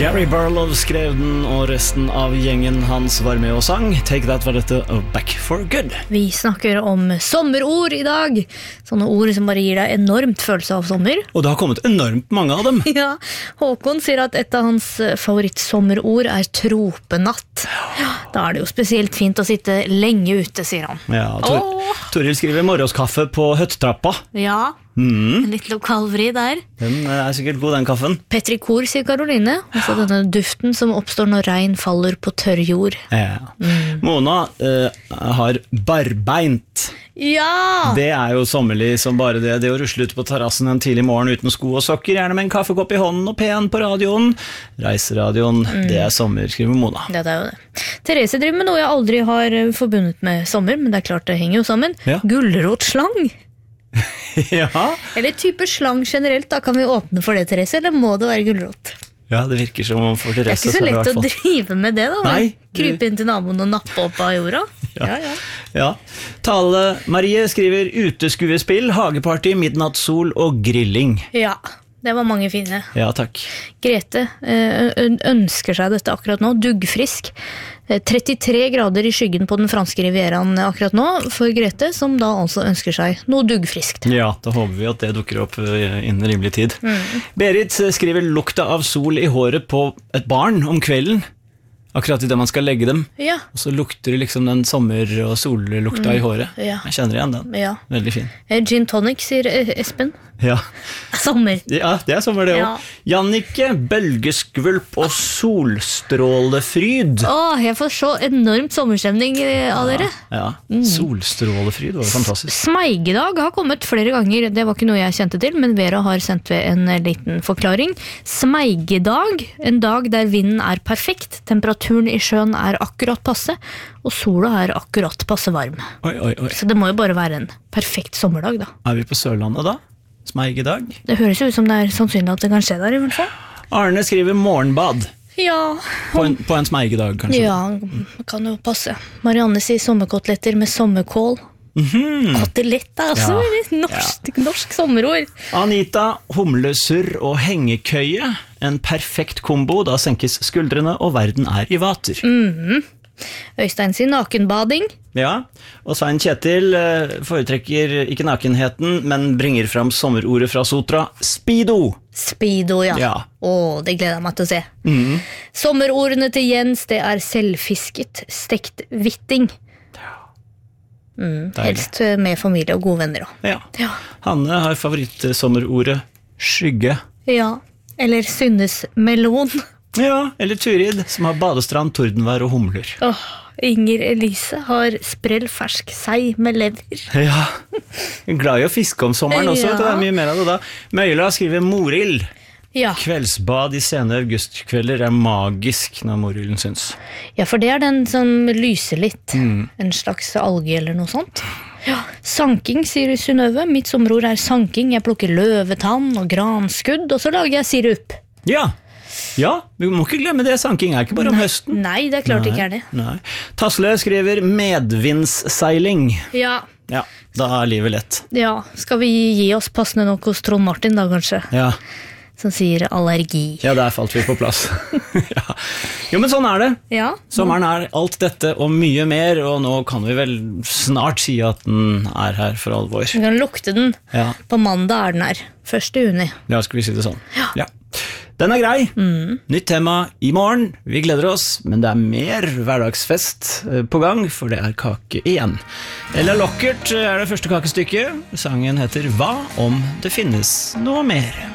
Gary Barlow skrev den, og resten av gjengen hans var med og sang. Take That var dette, og Back for Good. Vi snakker om sommerord i dag. Sånne ord som bare gir deg enormt følelse av sommer. Og det har kommet enormt mange av dem. Ja, Håkon sier at et av hans favorittsommerord er tropenatt. Da er det jo spesielt fint å sitte lenge ute, sier han. Ja, Toril skriver morgenskaffe på høttrappa. Ja, en litt lokalvri der. Den er sikkert god, den kaffen. Petri Kor, sier Karoline. Altså denne duften som oppstår når regn faller på tørr jord. Ja. Mona har barbeint. Ja! Det er jo sommerlig som bare det. Det å rusle ut på terrassen en tidlig morgen uten sko og sokker, gjerne med en kaffekopp i hånden og pen på radioen. Reiseradioen, det er sommer, skriver Mona. Ja, det er jo det. Therese driver med noe jeg aldri har forbundet med sommer, men det er klart det henger jo sammen. Ja. Gulrotslang. Ja. Eller type slang generelt, da kan vi åpne for det, Therese, eller må det være gulrot? Ja, det virker som om for Therese. Det er ikke så lett å drive med det da. Nei. Krype inn til naboen og nappe opp av jorda. Ja. Tale Marie skriver uteskuespill, hageparty, midnattssol og grilling. Ja, det var mange fine. Ja, takk. Grete ønsker seg dette akkurat nå, duggfrisk. 33 grader i skyggen på den franske rivieraen akkurat nå for Grete, som da altså ønsker seg noe duggfriskt. Ja, da håper vi at det dukker opp innen rimelig tid. Berit skriver lukta av sol i håret på et barn om kvelden, akkurat i det man skal legge dem. Ja. Og så lukter det liksom den sommer- og sollukta i håret. Ja. Jeg kjenner igjen den. Ja. Veldig fin. Gin tonic, sier Espen. Ja. Sommer. Ja, det er sommer det også. Ja. Jannicke, bølgeskvulp og solstrålefryd. Jeg får så enormt sommerstemning av dere. Ja, solstrålefryd var jo fantastisk. Smeigedag har kommet flere ganger, det var ikke noe jeg kjente til, men Vera har sendt ved en liten forklaring. Smeigedag, en dag der vinden er perfekt, temperaturen i sjøen er akkurat passe, og sola er akkurat passe varm. Oi. Så det må jo bare være en perfekt sommerdag da. Er vi på Sørlandet da? Smeigedag? Det høres jo ut som det er sannsynlig at det kan skje der i hvert fall. Arne skriver morgenbad. Ja. På en smeigedag, kanskje? Ja, det kan jo passe. Marianne sier sommerkoteletter med sommerkål. Kotelett er også norsk sommerord. Anita, humlesurr og hengekøye. En perfekt kombo, da senkes skuldrene og verden er i vater. Øystein sier nakenbading. Ja, og Svein Kjetil foretrekker ikke nakenheten, men bringer fram sommerordet fra Sotra, speedo. Speedo, ja. Det gleder jeg meg til å se. Sommerordene til Jens, det er selvfisket, stekt vitting. Helst med familie og gode venner. Ja. Hanne har favorittsommerordet skygge. Ja, eller Synnes melon. Ja, eller Turid, som har badestrand, tordenvær og humler. Inger Elise har sprell fersk sei med lever. Ja, glad i å fiske om sommeren også, det er mye mer av det da. Møyla skriver morild. Ja. Kveldsbad i sene augustkvelder er magisk når morilden syns. Ja, for det er den som lyser litt. En slags alge eller noe sånt. Ja. Sanking, sier Synnøve. Mitt sommerord er sanking. Jeg plukker løvetann og granskudd, og så lager jeg sirup. Ja, vi må ikke glemme det. Sanking er ikke bare om høsten. Nei, det er klart ikke er det. Nei. Tasle skriver medvindsseiling. Ja, da er livet lett. Ja, skal vi gi oss passende nok hos Trond Martin da, kanskje? Ja. Som sier allergi. Ja, der falt vi på plass. Jo, men sånn er det. Ja. Sommeren er alt dette og mye mer, og nå kan vi vel snart si at den er her for alvor. Vi kan lukte den. Ja. På mandag er den her. 1. juni. Ja, skal vi si det sånn. Ja. Den er grei. Nytt tema i morgen. Vi gleder oss, men det er mer hverdagsfest på gang, for det er kake igjen. Ella Lockert er det første kakestykket. Sangen heter Hva om det finnes noe mer?